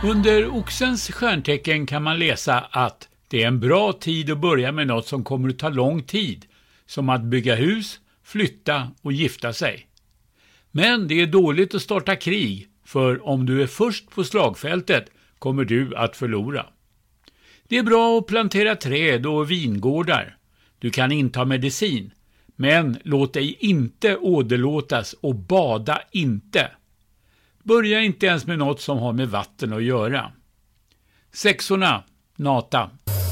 Under oxens stjärntecken kan man läsa att det är en bra tid att börja med något som kommer att ta lång tid, som att bygga hus, flytta och gifta sig. Men det är dåligt att starta krig, för om du är först på slagfältet kommer du att förlora. Det är bra att plantera träd och vingårdar. Du kan inta medicin, men låt dig inte åderlåtas och bada inte. Börja inte ens med något som har med vatten att göra. Sexorna, Nata.